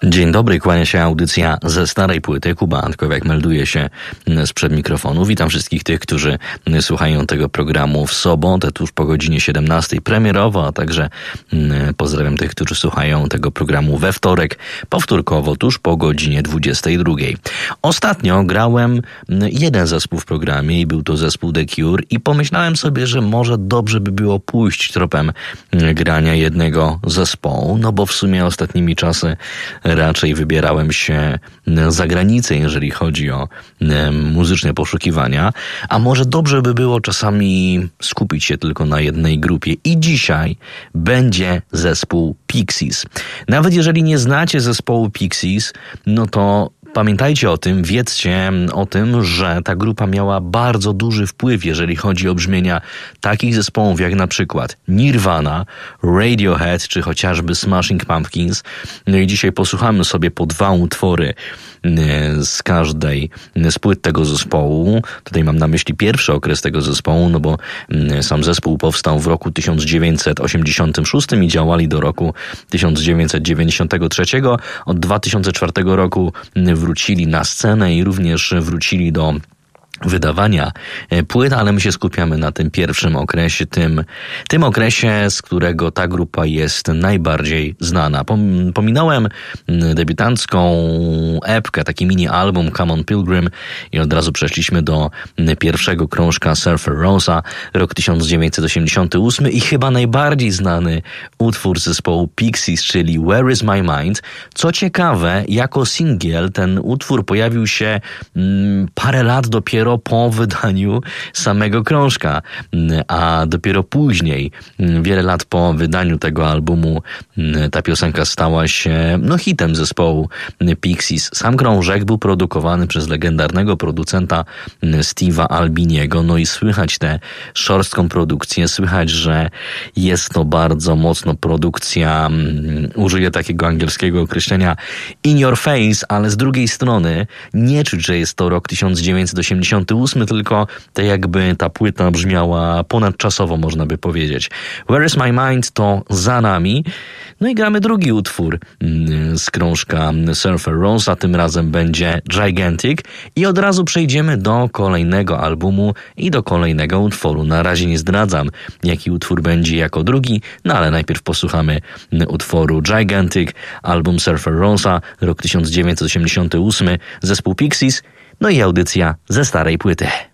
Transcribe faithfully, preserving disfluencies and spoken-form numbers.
Dzień dobry, kłania się audycja ze starej płyty. Kuba Antkowiak melduje się sprzed mikrofonu. Witam wszystkich tych, którzy słuchają tego programu w sobotę, tuż po godzinie siedemnastej premierowo, a także pozdrawiam tych, którzy słuchają tego programu we wtorek, powtórkowo, tuż po godzinie dwudziestej drugiej. Ostatnio grałem jeden zespół w programie i był to zespół The Cure i pomyślałem sobie, że może dobrze by było pójść tropem grania jednego zespołu, no bo w sumie ostatnimi czasy raczej wybierałem się za granicę, jeżeli chodzi o muzyczne poszukiwania, a może dobrze by było czasami skupić się tylko na jednej grupie. I dzisiaj będzie zespół Pixies. Nawet jeżeli nie znacie zespołu Pixies, no to pamiętajcie o tym, wiedzcie o tym, że ta grupa miała bardzo duży wpływ, jeżeli chodzi o brzmienia takich zespołów jak na przykład Nirvana, Radiohead czy chociażby Smashing Pumpkins. No i dzisiaj posłuchamy sobie po dwa utwory z każdej z płyt tego zespołu. Tutaj mam na myśli pierwszy okres tego zespołu, no bo sam zespół powstał w roku tysiąc dziewięćset osiemdziesiątym szóstym i działali do roku tysiąc dziewięćset dziewięćdziesiątego trzeciego. Od dwa tysiące czwartego roku wrócili na scenę i również wrócili do wydawania płyt, ale my się skupiamy na tym pierwszym okresie, tym, tym okresie, z którego ta grupa jest najbardziej znana. Pominąłem debiutancką epkę, taki mini album Come on Pilgrim i od razu przeszliśmy do pierwszego krążka Surfer Rosa, rok tysiąc dziewięćset osiemdziesiąty ósmy i chyba najbardziej znany utwór zespołu Pixies, czyli Where is my mind? Co ciekawe, jako singiel ten utwór pojawił się mm, parę lat dopiero po wydaniu samego krążka, a dopiero później, wiele lat po wydaniu tego albumu, ta piosenka stała się no hitem zespołu Pixies. Sam krążek był produkowany przez legendarnego producenta Steve'a Albiniego, no i słychać tę szorstką produkcję, słychać, że jest to bardzo mocno produkcja, użyję takiego angielskiego określenia in your face, ale z drugiej strony nie czuć, że jest to rok tysiąc dziewięćset osiemdziesiąty ósmy, tylko tak jakby ta płyta brzmiała ponadczasowo, można by powiedzieć. Where is my mind to za nami. No i gramy drugi utwór z krążka Surfer Rosa, tym razem będzie Gigantic i od razu przejdziemy do kolejnego albumu i do kolejnego utworu. Na razie nie zdradzam, jaki utwór będzie jako drugi, no ale najpierw posłuchamy utworu Gigantic, album Surfer Rosa, rok tysiąc dziewięćset osiemdziesiąty ósmy, zespół Pixies, no i audycja ze starej płyty.